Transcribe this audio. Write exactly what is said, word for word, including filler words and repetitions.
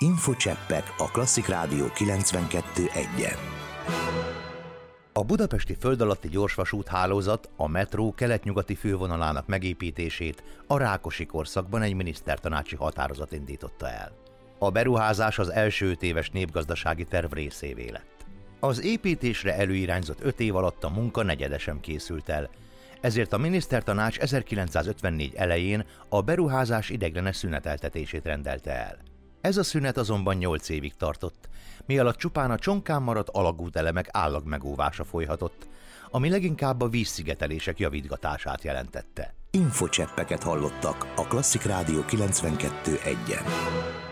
Infocseppek a Klasszik Rádió kilencvenkettő egyen. A budapesti földalatti gyorsvasút hálózat a metró kelet-nyugati fővonalának megépítését a Rákosi korszakban egy minisztertanácsi határozat indította el. A beruházás az első öt éves népgazdasági terv részévé lett. Az építésre előirányzott öt év alatt a munka negyede sem készült el, ezért a minisztertanács ezerkilencszázötvennégy elején a beruházás ideiglenes szüneteltetését rendelte el. Ez a szünet azonban nyolc évig tartott, mi alatt csupán a csonkán maradt alagútelemek állagmegóvása folyhatott, ami leginkább a vízszigetelések javítgatását jelentette. Infocseppeket hallottak a Klasszik Rádió kilencvenkettő egyen.